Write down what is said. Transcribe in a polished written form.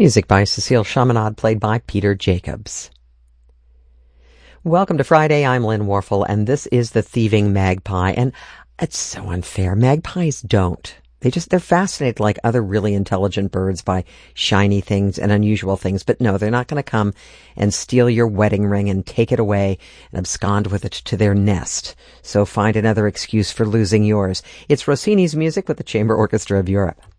Music by Cecile Chaminade, played by Peter Jacobs. Welcome to Friday. I'm Lynn Warfel, and this is The Thieving Magpie. And it's so unfair. Magpies don't. They're fascinated like other really intelligent birds by shiny things and unusual things. But no, they're not going to come and steal your wedding ring and take it away and abscond with it to their nest. So find another excuse for losing yours. It's Rossini's music with the Chamber Orchestra of Europe.